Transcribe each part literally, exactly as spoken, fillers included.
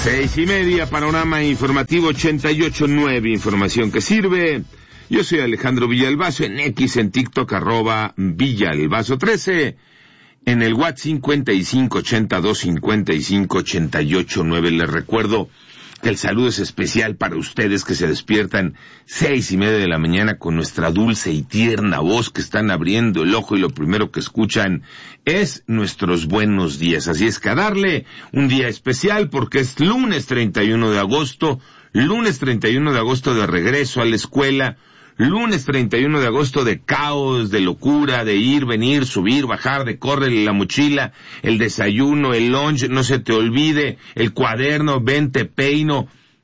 Seis y media, panorama informativo ochenta y ocho punto nueve, información que sirve. Yo soy Alejandro Villalbazo, en X, en TikTok, arroba Villalbazo trece, en el WhatsApp cincuenta y cinco ochenta y dos cincuenta y cinco ochenta y ocho nueve. Les recuerdo que el saludo es especial para ustedes que se despiertan seis y media de la mañana con nuestra dulce y tierna voz, que están abriendo el ojo y lo primero que escuchan es nuestros buenos días. Así es que a darle un día especial porque es lunes treinta y uno de agosto, lunes treinta y uno de agosto de regreso a la escuela, lunes treinta y uno de agosto de caos, de locura, de ir, venir, subir, bajar, de correr la mochila, el desayuno, el lunch, no se te olvide, el cuaderno, ven, te peino.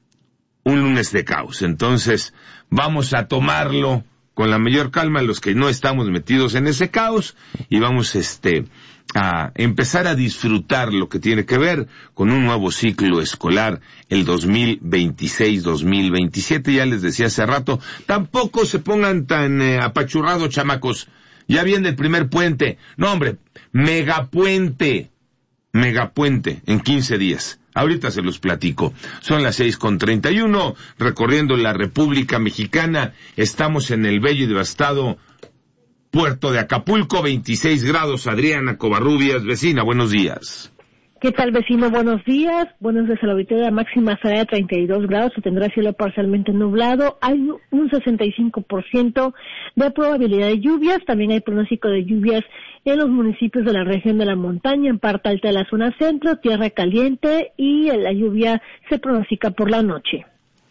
Un lunes de caos. Entonces, vamos a tomarlo con la mayor calma los que no estamos metidos en ese caos y vamos, este, a empezar a disfrutar lo que tiene que ver con un nuevo ciclo escolar, el dos mil veintiséis dos mil veintisiete. Ya les decía hace rato, tampoco se pongan tan eh, apachurrados, chamacos. Ya viene el primer puente. No, hombre, megapuente, megapuente en quince días. Ahorita se los platico. Son las seis con treinta y uno, recorriendo la República Mexicana. Estamos en el bello y devastado Puerto de Acapulco, veintiséis grados. Adriana Covarrubias, vecina, buenos días. ¿Qué tal, vecino? Buenos días. Buenos días a la auditoría. La máxima será de treinta y dos grados. Se tendrá cielo parcialmente nublado. Hay un sesenta y cinco por ciento de probabilidad de lluvias. También hay pronóstico de lluvias en los municipios de la región de la montaña, en parte alta de la zona centro, tierra caliente, y la lluvia se pronostica por la noche.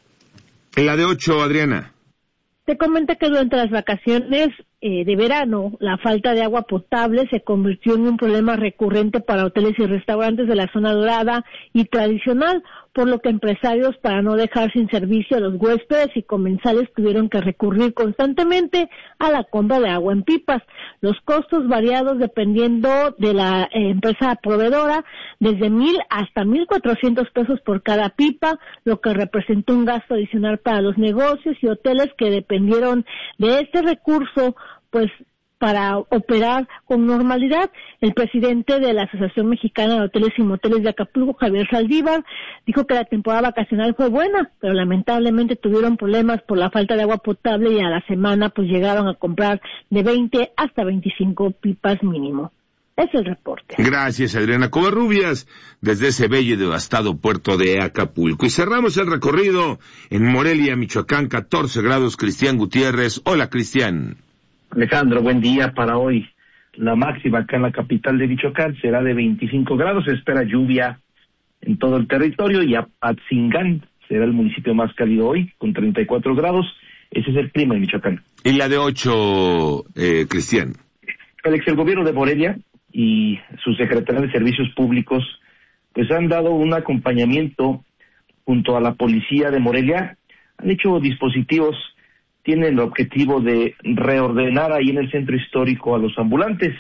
En la de ocho, Adriana. Te comento que durante las vacaciones eh, de verano, la falta de agua potable se convirtió en un problema recurrente para hoteles y restaurantes de la zona dorada y tradicional, por lo que empresarios, para no dejar sin servicio a los huéspedes y comensales, tuvieron que recurrir constantemente a la compra de agua en pipas. Los costos variados dependiendo de la eh, empresa proveedora, desde mil hasta mil cuatrocientos pesos por cada pipa, lo que representó un gasto adicional para los negocios y hoteles que dependieron de este recurso, pues, para operar con normalidad. El presidente de la Asociación Mexicana de Hoteles y Moteles de Acapulco, Javier Saldívar, dijo que la temporada vacacional fue buena, pero lamentablemente tuvieron problemas por la falta de agua potable y a la semana pues llegaron a comprar de veinte hasta veinticinco pipas mínimo. Es el reporte. Gracias, Adriana Covarrubias, desde ese bello y devastado puerto de Acapulco. Y cerramos el recorrido en Morelia, Michoacán, catorce grados. Cristian Gutiérrez. Hola, Cristian. Alejandro, buen día para hoy. La máxima acá en la capital de Michoacán será de veinticinco grados. Se espera lluvia en todo el territorio y Apatzingán será el municipio más cálido hoy, con treinta y cuatro grados. Ese es el clima en Michoacán. ¿Y la de ocho, eh, Cristian? El ex el gobierno de Morelia y su secretaria de Servicios Públicos pues han dado un acompañamiento junto a la policía de Morelia. Han hecho dispositivos. Tiene el objetivo de reordenar ahí en el centro histórico a los ambulantes.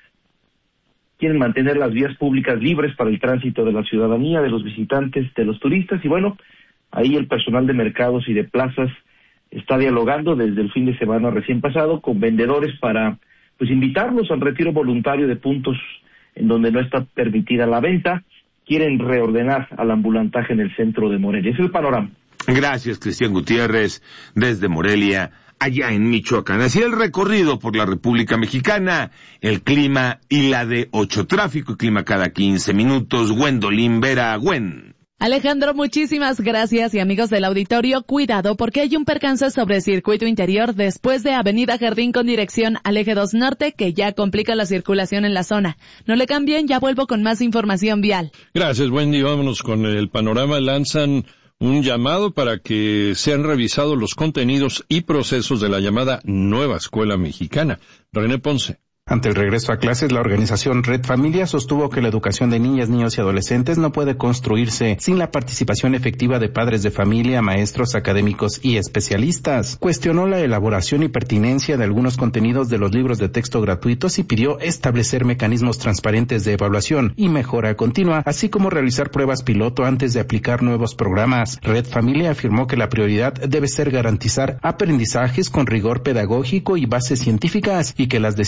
Quieren mantener las vías públicas libres para el tránsito de la ciudadanía, de los visitantes, de los turistas. Y bueno, ahí el personal de mercados y de plazas está dialogando desde el fin de semana recién pasado con vendedores para pues invitarlos al retiro voluntario de puntos en donde no está permitida la venta. Quieren reordenar al ambulantaje en el centro de Morelia. Es el panorama. Gracias, Cristian Gutiérrez, desde Morelia, allá en Michoacán. Así el recorrido por la República Mexicana, el clima y la de ocho, tráfico y clima cada quince minutos. Gwendolyn Vera. Gwen. Alejandro, muchísimas gracias, y amigos del auditorio, cuidado porque hay un percance sobre circuito interior después de Avenida Jardín con dirección al Eje dos Norte que ya complica la circulación en la zona. No le cambien, ya vuelvo con más información vial. Gracias, Wendy. Vámonos con el panorama. Lanzan un llamado para que sean revisados los contenidos y procesos de la llamada Nueva Escuela Mexicana. René Ponce. Ante el regreso a clases, la organización Red Familia sostuvo que la educación de niñas, niños y adolescentes no puede construirse sin la participación efectiva de padres de familia, maestros, académicos y especialistas. Cuestionó la elaboración y pertinencia de algunos contenidos de los libros de texto gratuitos y pidió establecer mecanismos transparentes de evaluación y mejora continua, así como realizar pruebas piloto antes de aplicar nuevos programas. Red Familia afirmó que la prioridad debe ser garantizar aprendizajes con rigor pedagógico y bases científicas y que las decisiones educativas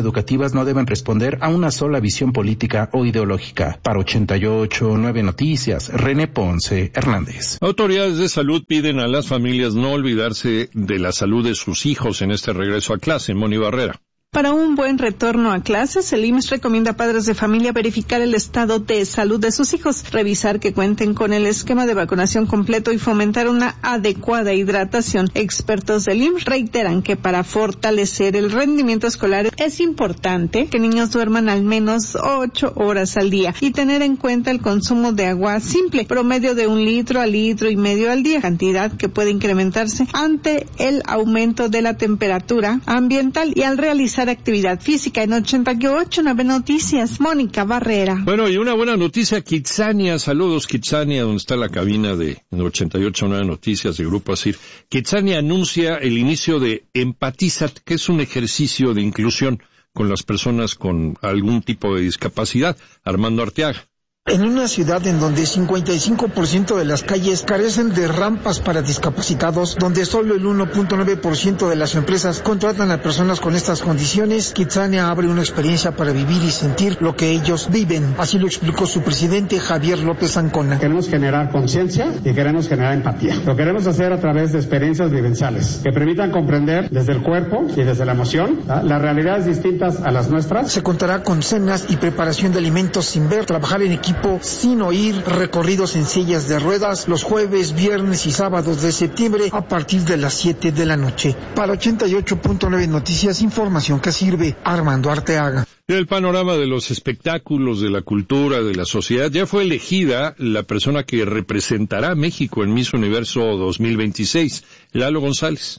educativas no deben responder a una sola visión política o ideológica. Para ochenta y ocho punto nueve Noticias, René Ponce Hernández. Autoridades de salud piden a las familias no olvidarse de la salud de sus hijos en este regreso a clase. Moni Barrera. Para un buen retorno a clases, el I M S S recomienda a padres de familia verificar el estado de salud de sus hijos, revisar que cuenten con el esquema de vacunación completo y fomentar una adecuada hidratación. Expertos del I M S S reiteran que para fortalecer el rendimiento escolar es importante que niños duerman al menos ocho horas al día y tener en cuenta el consumo de agua simple, promedio de un litro a litro y medio al día, cantidad que puede incrementarse ante el aumento de la temperatura ambiental y al realizar actividad física. En ochenta y ocho punto nueve Noticias, Mónica Barrera. Bueno, y una buena noticia, Kitsania, saludos Kitsania, donde está la cabina de ochenta y ocho punto nueve Noticias de Grupo ASIR. Kitsania anuncia el inicio de Empatizat, que es un ejercicio de inclusión con las personas con algún tipo de discapacidad. Armando Arteaga. En una ciudad en donde cincuenta y cinco por ciento de las calles carecen de rampas para discapacitados, donde solo el uno punto nueve por ciento de las empresas contratan a personas con estas condiciones, Kitsania abre una experiencia para vivir y sentir lo que ellos viven. Así lo explicó su presidente, Javier López Ancona. Queremos generar conciencia y queremos generar empatía. Lo queremos hacer a través de experiencias vivenciales que permitan comprender desde el cuerpo y desde la emoción, ¿tá?, las realidades distintas a las nuestras. Se contará con cenas y preparación de alimentos sin ver, trabajar en equipo sin oír, recorridos en sillas de ruedas los jueves, viernes y sábados de septiembre a partir de las siete de la noche. Para ochenta y ocho punto nueve Noticias, información que sirve. Armando Arteaga. En el panorama de los espectáculos, de la cultura, de la sociedad, ya fue elegida la persona que representará a México en Miss Universo dos mil veintiséis, Lalo González.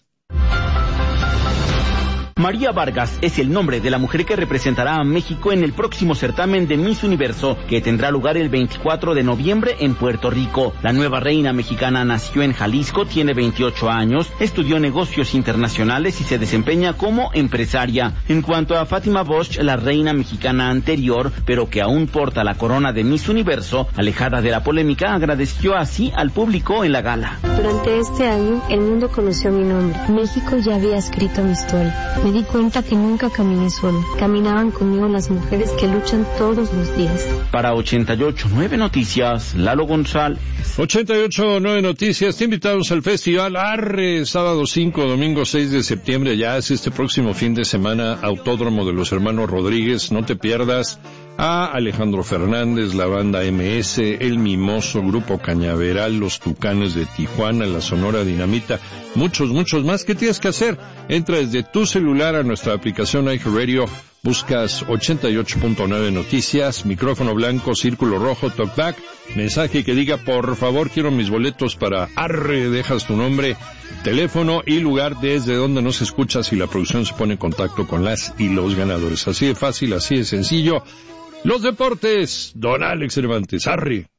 María Vargas es el nombre de la mujer que representará a México en el próximo certamen de Miss Universo, que tendrá lugar el veinticuatro de noviembre en Puerto Rico. La nueva reina mexicana nació en Jalisco, tiene veintiocho años, estudió negocios internacionales y se desempeña como empresaria. En cuanto a Fátima Bosch, la reina mexicana anterior, pero que aún porta la corona de Miss Universo, alejada de la polémica, agradeció así al público en la gala. Durante este año, el mundo conoció mi nombre. México ya había escrito mi historia. Me di cuenta que nunca caminé solo. Caminaban conmigo las mujeres que luchan todos los días. Para ochenta y ocho punto nueve Noticias, Lalo González. ochenta y ocho punto nueve Noticias, te invitamos al Festival Arre, sábado cinco, domingo seis de septiembre, ya es este próximo fin de semana, Autódromo de los Hermanos Rodríguez, no te pierdas a Alejandro Fernández, la banda M S, El Mimoso, Grupo Cañaveral, Los Tucanes de Tijuana, la Sonora Dinamita, muchos, muchos más. ¿Qué tienes que hacer? Entra desde tu celular a nuestra aplicación iHeartRadio, buscas ochenta y ocho punto nueve Noticias, micrófono blanco, círculo rojo, talkback, mensaje que diga, por favor, quiero mis boletos para Arre, dejas tu nombre, teléfono y lugar desde donde nos escuchas y la producción se pone en contacto con las y los ganadores. Así de fácil, así de sencillo. Los deportes, don Alex Cervantes, Arre.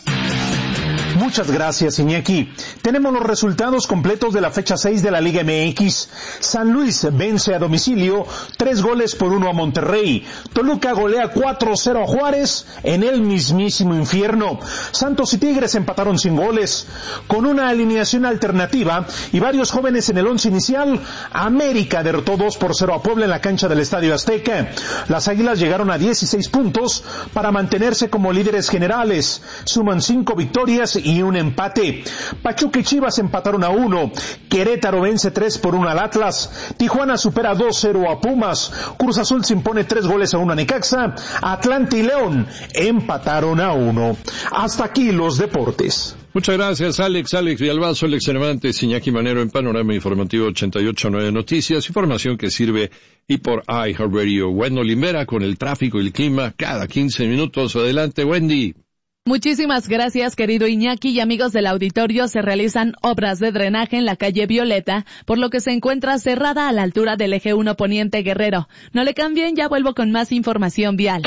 Muchas gracias, Iñaki. Tenemos los resultados completos de la fecha seis de la Liga M X. San Luis vence a domicilio, tres goles por uno a Monterrey. Toluca golea cuatro cero a Juárez en el mismísimo infierno. Santos y Tigres empataron sin goles. Con una alineación alternativa y varios jóvenes en el once inicial, América derrotó dos por cero a Puebla en la cancha del Estadio Azteca. Las Águilas llegaron a dieciséis puntos para mantenerse como líderes generales. Suman cinco victorias y un empate. Pachuca y Chivas empataron a uno. Querétaro vence tres por uno al Atlas. Tijuana supera dos cero a Pumas. Cruz Azul se impone tres goles a uno a Necaxa. Atlante y León empataron a uno. Hasta aquí los deportes. Muchas gracias, Alex, Alex Villalbazo, Alex Cervantes, Iñaki Manero en Panorama Informativo ochenta y ocho punto nueve Noticias, información que sirve y por iHeartRadio. Wendy Limera con el tráfico y el clima cada quince minutos. Adelante, Wendy. Muchísimas gracias, querido Iñaki, y amigos del auditorio. Se realizan obras de drenaje en la calle Violeta, por lo que se encuentra cerrada a la altura del eje uno Poniente Guerrero. No le cambien, ya vuelvo con más información vial.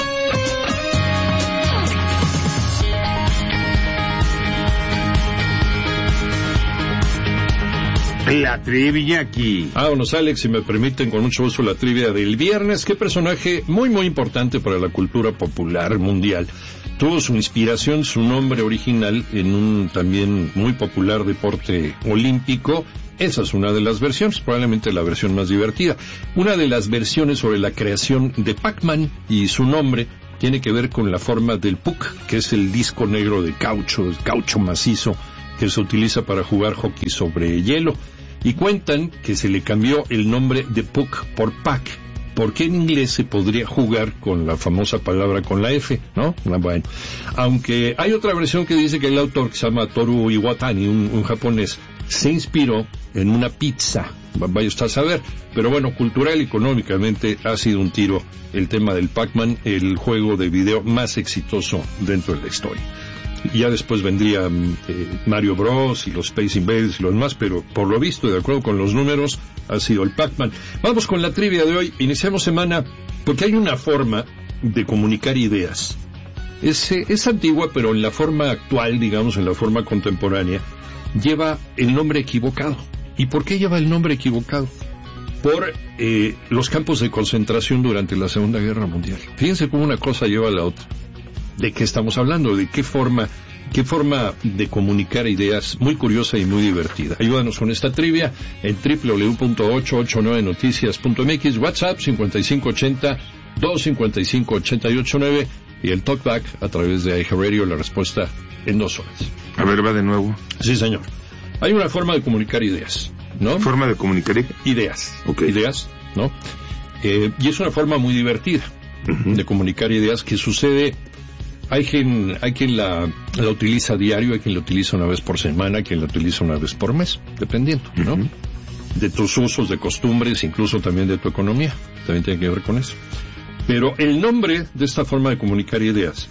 La trivia aquí. Vámonos, Alex, si me permiten, con mucho gusto la trivia del viernes. Qué personaje muy, muy importante para la cultura popular mundial. Tuvo su inspiración, su nombre original, en un también muy popular deporte olímpico. Esa es una de las versiones, probablemente la versión más divertida. Una de las versiones sobre la creación de Pac-Man y su nombre tiene que ver con la forma del puck, que es el disco negro de caucho, el caucho macizo, que se utiliza para jugar hockey sobre hielo. Y cuentan que se le cambió el nombre de puck por pack, porque en inglés se podría jugar con la famosa palabra con la F, ¿no? Bueno, aunque hay otra versión que dice que el autor, que se llama Toru Iwatani, un, un japonés, se inspiró en una pizza, vaya usted a saber, pero bueno, cultural y económicamente ha sido un tiro el tema del Pac-Man, el juego de video más exitoso dentro de la historia. Y ya después vendría eh, Mario Bros y los Space Invaders y los demás, pero por lo visto, de acuerdo con los números, ha sido el Pac-Man. Vamos con la trivia de hoy. Iniciamos semana porque hay una forma de comunicar ideas. Es, eh, es antigua, pero en la forma actual, digamos, en la forma contemporánea, lleva el nombre equivocado. ¿Y por qué lleva el nombre equivocado? Por eh, los campos de concentración durante la Segunda Guerra Mundial. Fíjense cómo una cosa lleva a la otra. ¿De qué estamos hablando? ¿De qué forma, qué forma de comunicar ideas muy curiosa y muy divertida? Ayúdanos con esta trivia en doble u doble u doble u punto ocho ocho nueve noticias punto m x, WhatsApp cincuenta y cinco ochenta, dos cincuenta y cinco ochenta y ocho nueve y el talkback a través de iHeartRadio, la respuesta en dos horas. A ver, va de nuevo. Sí, señor. Hay una forma de comunicar ideas, ¿no? ¿Forma de comunicar ideas? Okay. Ideas, ¿no? Eh, y es una forma muy divertida uh-huh. de comunicar ideas que sucede. Hay quien, hay quien la, la utiliza a diario, hay quien la utiliza una vez por semana, hay quien la utiliza una vez por mes, dependiendo, ¿no? Uh-huh. De tus usos, de costumbres, incluso también de tu economía, también tiene que ver con eso. Pero el nombre de esta forma de comunicar ideas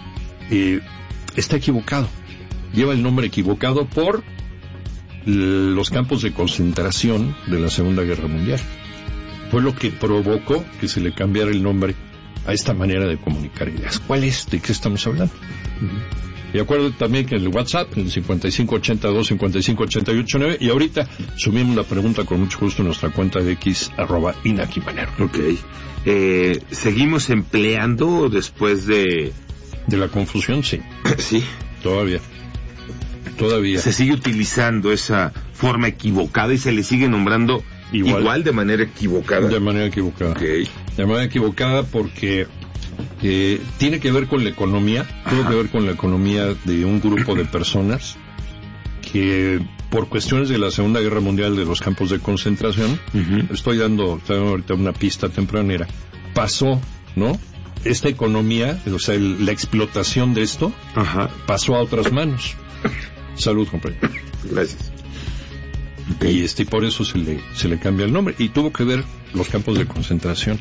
eh, está equivocado, lleva el nombre equivocado por los campos de concentración de la Segunda Guerra Mundial. Fue lo que provocó que se le cambiara el nombre a esta manera de comunicar ideas. ¿Cuál es? ¿De qué estamos hablando? Uh-huh. Y acuérdate también que en el WhatsApp, en cincuenta y cinco ochenta y dos cincuenta y cinco ochenta y ocho nueve, y ahorita subimos la pregunta con mucho gusto en nuestra cuenta de X, arroba Inaki Manero. Ok. Eh, ¿Seguimos empleando después de... de la confusión? Sí. Sí. Todavía. Todavía. Se sigue utilizando esa forma equivocada y se le sigue nombrando igual, igual de manera equivocada. De manera equivocada. Okay. De manera equivocada porque eh, tiene que ver con la economía, tiene que ver con la economía de un grupo de personas que por cuestiones de la Segunda Guerra Mundial de los campos de concentración, uh-huh. estoy dando, estoy dando ahorita una pista tempranera, pasó, ¿no? Esta economía, o sea, el, la explotación de esto, Ajá. pasó a otras manos. Salud, compañero. Gracias. Okay. Y este, por eso se le, se le cambia el nombre. Y tuvo que ver los campos de concentración.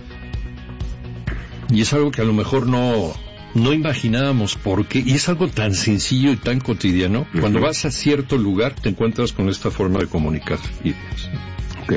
Y es algo que a lo mejor no, no imaginábamos por qué. Y es algo tan sencillo y tan cotidiano. Uh-huh. Cuando vas a cierto lugar, te encuentras con esta forma de comunicar ideas. Ok.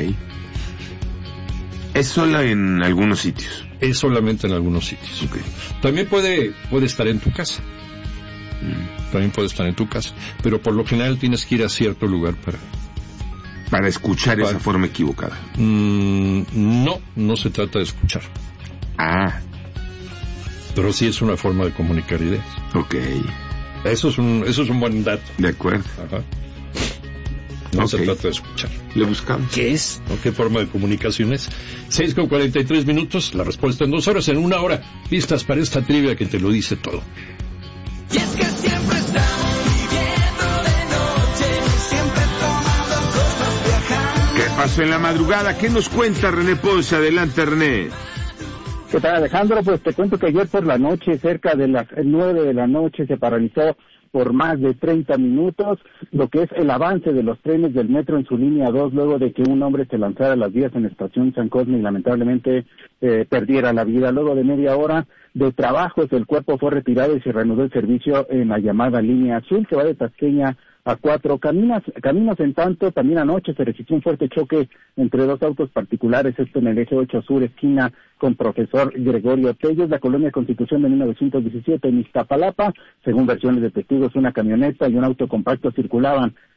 ¿Es sola en algunos sitios? Es solamente en algunos sitios. Okay. También puede, puede estar en tu casa. Mm. También puede estar en tu casa. Pero por lo general tienes que ir a cierto lugar para... Para escuchar para... esa forma equivocada. Mm, no, no se trata de escuchar. Ah. Pero sí es una forma de comunicar ideas. Ok. Eso es un, eso es un buen dato. De acuerdo. Ajá. No okay. se trata de escuchar. Le buscamos. ¿Qué es? ¿O qué forma de comunicación es? seis con cuarenta y tres minutos, la respuesta en dos horas, en una hora. Listas para esta trivia que te lo dice todo. Y es que siempre estamos viviendo de noche, siempre tomando cosas, viajando. ¿Qué pasó en la madrugada? ¿Qué nos cuenta René Ponce? Adelante, René. ¿Qué tal, Alejandro? Pues te cuento que ayer por la noche, cerca de las nueve de la noche, se paralizó por más de treinta minutos, lo que es el avance de los trenes del metro en su línea dos, luego de que un hombre se lanzara a las vías en la estación San Cosme y lamentablemente eh, perdiera la vida. Luego de media hora de trabajos, el cuerpo fue retirado y se reanudó el servicio en la llamada línea azul, que va de Tasqueña a cuatro caminos. Caminos en tanto, también anoche se registró un fuerte choque entre dos autos particulares, esto en el eje ocho sur, esquina con Profesor Gregorio Telles, la colonia Constitución de mil novecientos diecisiete en Iztapalapa. Según versiones de testigos, una camioneta y un auto compacto circulaban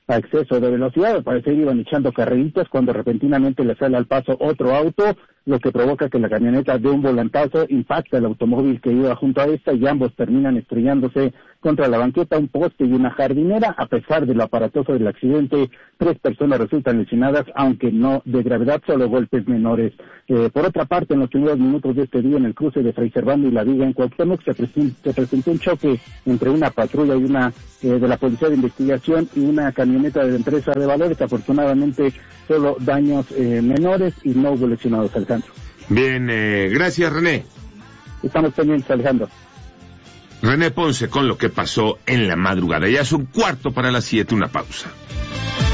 a exceso de velocidad. Al parecer iban echando carreritas cuando repentinamente le sale al paso otro auto, lo que provoca que la camioneta dé un volantazo, impacta el automóvil que iba junto a esta y ambos terminan estrellándose contra la banqueta, un poste y una jardinera. A pesar de lo aparatoso del accidente, tres personas resultan lesionadas, aunque no de gravedad, solo golpes menores. Eh, por otra parte, en los primeros minutos de este día, en el cruce de Fray Servando y La Viga en Cuauhtémoc, se, presen- se presentó un choque entre una patrulla y una eh, de la Policía de Investigación y una camioneta de la empresa de valores. Afortunadamente, solo daños eh, menores y no hubo lesionados, Alejandro. Bien, eh, gracias, René. Estamos pendientes, Alejandro. René Ponce con lo que pasó en la madrugada. Ya es un cuarto para las siete, una pausa.